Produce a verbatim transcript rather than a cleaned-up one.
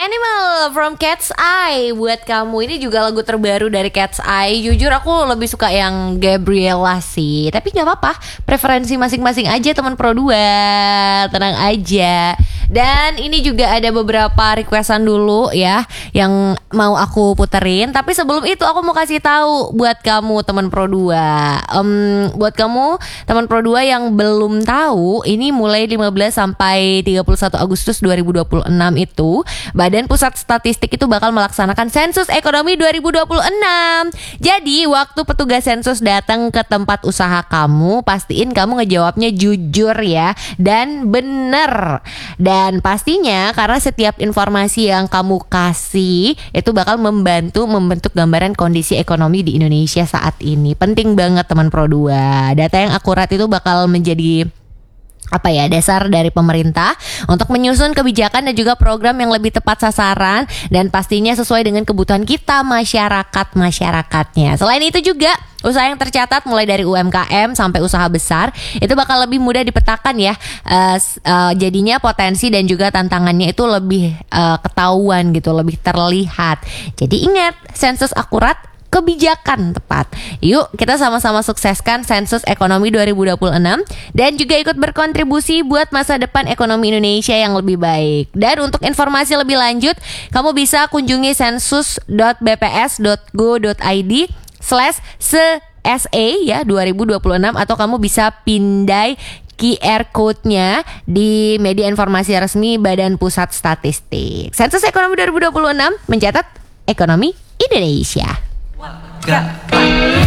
Animal from Cat's Eye buat kamu. Ini juga lagu terbaru dari Cat's Eye. Jujur aku lebih suka yang Gabriella sih, tapi gak apa-apa, preferensi masing-masing aja teman Pro dua. Tenang aja. Dan ini juga ada beberapa requestan dulu ya yang mau aku puterin. Tapi sebelum itu aku mau kasih tahu buat kamu teman Pro dua. um, Buat kamu teman Pro dua yang belum tahu, ini mulai lima belas sampai tiga puluh satu Agustus dua ribu dua puluh enam itu Badan Pusat Statistik itu bakal melaksanakan sensus ekonomi dua ribu dua puluh enam. Jadi waktu petugas sensus datang ke tempat usaha kamu, pastiin kamu ngejawabnya jujur ya dan bener. Dan pastinya karena setiap informasi yang kamu kasih itu bakal membantu membentuk gambaran kondisi ekonomi di Indonesia saat ini. Penting banget teman Pro dua. Data yang akurat itu bakal menjadi apa ya, dasar dari pemerintah untuk menyusun kebijakan dan juga program yang lebih tepat sasaran dan pastinya sesuai dengan kebutuhan kita masyarakat-masyarakatnya. Selain itu juga usaha yang tercatat mulai dari U M K M sampai usaha besar itu bakal lebih mudah dipetakan ya. uh, uh, Jadinya potensi dan juga tantangannya itu lebih uh, ketahuan gitu, lebih terlihat. Jadi ingat, sensus akurat, kebijakan tepat. Yuk kita sama-sama sukseskan sensus ekonomi dua ribu dua puluh enam dan juga ikut berkontribusi buat masa depan ekonomi Indonesia yang lebih baik. Dan untuk informasi lebih lanjut, kamu bisa kunjungi sensus dot b p s dot go dot i d slash se ya dua ribu dua puluh enam, atau kamu bisa pindai Q R code-nya di media informasi resmi Badan Pusat Statistik. Sensus Ekonomi dua ribu dua puluh enam mencatat ekonomi Indonesia. Gak